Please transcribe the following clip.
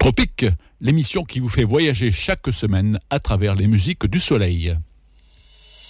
Tropique, l'émission qui vous fait voyager chaque semaine à travers les musiques du soleil.